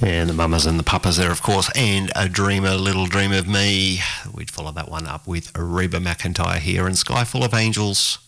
And the Mamas and the Papas there, of course, and A Dreamer, Little Dream of Me. We'd follow that one up with Reba McEntire here, and Sky Full of Angels